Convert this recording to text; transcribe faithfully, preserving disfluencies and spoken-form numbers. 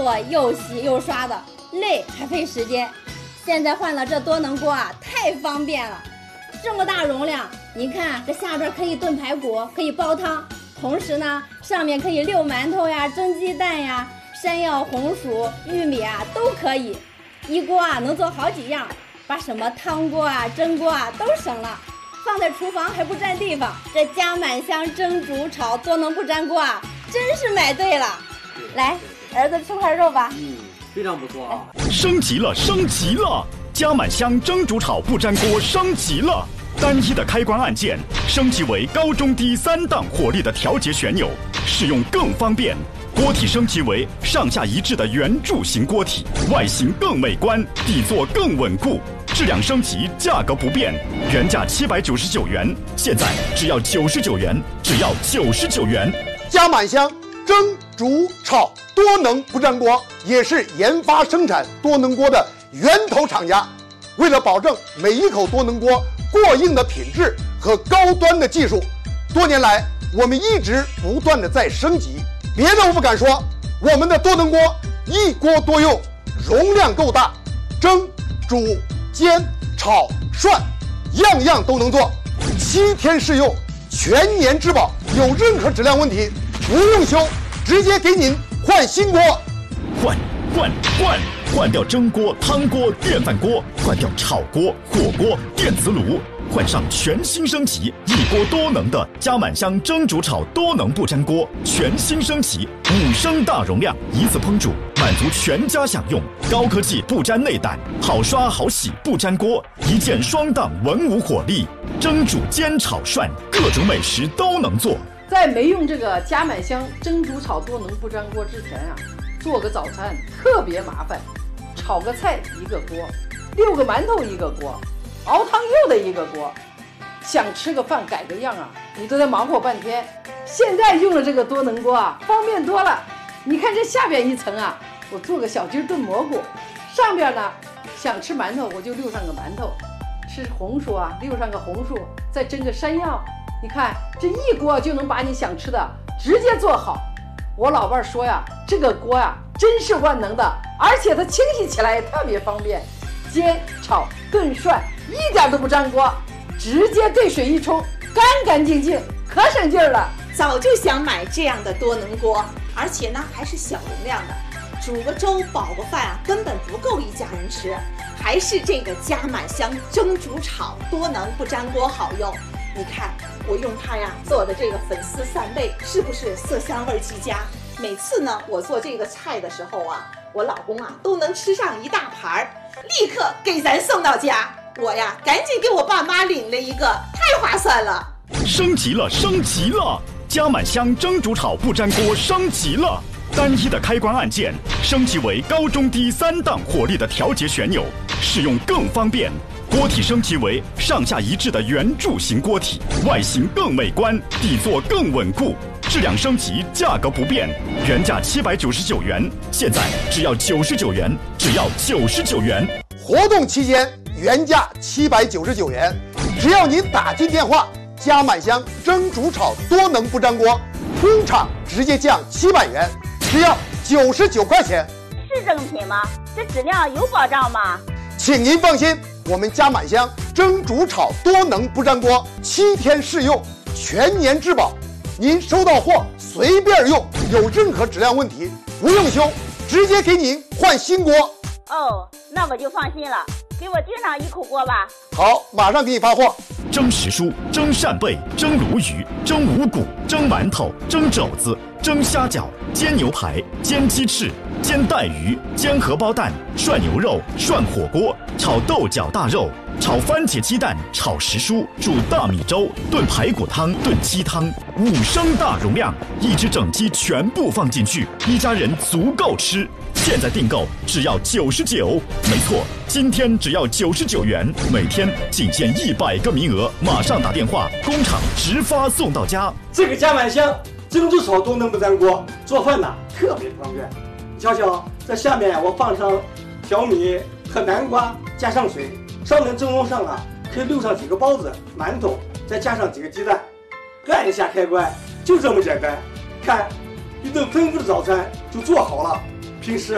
做又洗又刷的，累还费时间。现在换了这多能锅啊，太方便了。这么大容量，你看这下边可以炖排骨，可以煲汤，同时呢上面可以溜馒头呀、蒸鸡蛋呀、山药、红薯、玉米啊都可以。一锅啊能做好几样，把什么汤锅啊、蒸锅啊都省了，放在厨房还不占地方。这加满香蒸煮炒多能不粘锅啊，真是买对了。来，儿子吃块肉吧。 嗯，非常不错啊。 升级了，升级了！加满香蒸煮炒不粘锅升级了，单一的开关按键升级为高中低三档火力的调节旋钮，使用更方便。锅体升级为上下一致的圆柱形锅体，外形更美观，底座更稳固。质量升级，价格不变，原价七百九十九元，现在只要九十九元，只要九十九元。 加满香蒸煮炒多能不粘锅也是研发生产多能锅的源头厂家。为了保证每一口多能锅过硬的品质和高端的技术，多年来我们一直不断的在升级。别的我不敢说，我们的多能锅一锅多用，容量够大，蒸煮煎炒涮样样都能做，七天试用，全年质保，有任何质量问题不用修，直接给您换新锅。 换换换换掉蒸锅、汤锅、电饭锅，换掉炒锅、火锅、电磁炉，换上全新升级一锅多能的加满香蒸煮炒多能不粘锅，全新升级，五升大容量，一次烹煮，满足全家享用。高科技不粘内胆，好刷好洗不粘锅，一键双档文武火力，蒸煮煎炒涮各种美食都能做。 在没用这个加满香蒸煮炒多能不粘锅之前啊，做个早餐特别麻烦，炒个菜一个锅，溜个馒头一个锅，熬汤又得一个锅，想吃个饭改个样啊，你都得忙活半天。现在用了这个多能锅啊，方便多了。你看这下边一层啊，我做个小鸡炖蘑菇，上边呢想吃馒头我就溜上个馒头，吃红薯啊溜上个红薯，再蒸个山药。你看这一锅就能把你想吃的直接做好。我老伴说呀，这个锅呀真是万能的，而且它清洗起来也特别方便，煎炒炖涮一点都不粘锅，直接兑水一冲，干干净净，可省劲儿了。 早就想买这样的多能锅，而且呢还是小容量的，煮个粥饱个饭啊根本不够一家人吃，还是这个加满香蒸煮炒多能不粘锅好用。你看我用它呀做的这个粉丝扇贝，是不是色香味俱佳？每次呢我做这个菜的时候啊，我老公啊都能吃上一大盘儿，立刻给咱送到家。我呀赶紧给我爸妈领了一个，太划算了。 升级了，升级了！加满香蒸煮炒不粘锅升级了，单一的开关按键升级为高中低三档火力的调节旋钮，使用更方便。锅体升级为上下一致的圆柱形锅体，外形更美观，底座更稳固。质量升级，价格不变，原价七百九十九元，现在只要九十九元，只要九十九元。 活动期间原价七百九十九元，只要您打进电话，加满香蒸煮炒多能不粘锅，工厂直接降七百元，只要九十九块钱。 是正品吗？这质量有保障吗？ 请您放心，我们加满香蒸煮炒多能不粘锅七天试用，全年质保。您收到货随便用，有任何质量问题不用修，直接给您换新锅。 哦，那我就放心了，给我订上一口锅吧。 好，马上给你发货。 蒸时蔬、蒸扇贝、蒸鲈鱼、蒸五谷、蒸馒头、蒸肘子、蒸虾饺、煎牛排、煎鸡翅、煎带鱼、煎荷包蛋、涮牛肉、涮火锅、炒豆角大肉、炒番茄鸡蛋、炒时蔬、煮大米粥、炖排骨汤、炖鸡汤，五升大容量，一只整鸡全部放进去，一家人足够吃。现在订购只要九十九，没错，今天只要九十九元，每天仅限一百个名额，马上打电话，工厂直发送到家。 这个加满香蒸煮炒多能不粘锅，做饭呢特别方便。瞧瞧，在下面我放上小米和南瓜，加上水，上面蒸笼上啊可以溜上几个包子、馒头，再加上几个鸡蛋，按一下开关，就这么简单。看，一顿丰富的早餐就做好了。平时